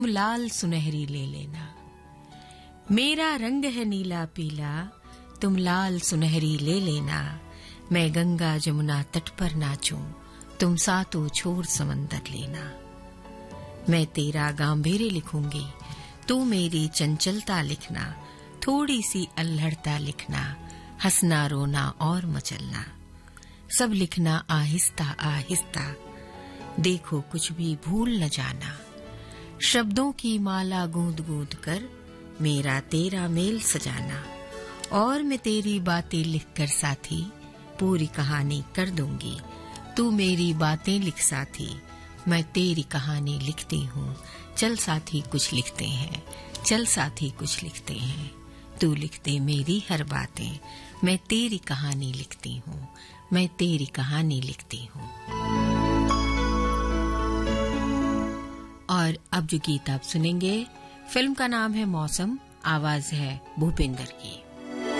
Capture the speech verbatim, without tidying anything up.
लाल सुनहरी ले लेना। मेरा रंग है नीला पीला, तुम लाल सुनहरी ले लेना। मैं गंगा जमुना तट पर नाचूं, तुम सातों छोर समंदर लेना। मैं तेरा गांभीर्य लिखूंगी, तू मेरी चंचलता लिखना। थोड़ी सी अल्हड़ता लिखना, हंसना रोना और मचलना। सब लिखना आहिस्ता आहिस्ता, देखो कुछ भी भूल न जाना। शब्दों की माला गूंद गूंद कर मेरा तेरा मेल सजाना। और मैं तेरी बातें लिखकर साथी पूरी कहानी कर दूंगी। तू मेरी बातें लिख साथी, मैं तेरी कहानी लिखती हूँ। चल साथी कुछ लिखते हैं, चल साथी कुछ लिखते हैं। तू लिखते मेरी हर बातें, मैं तेरी कहानी लिखती हूँ, मैं तेरी कहानी लिखती हूँ। और अब जो गीत आप सुनेंगे, फिल्म का नाम है मौसम, आवाज है भूपेंद्र की।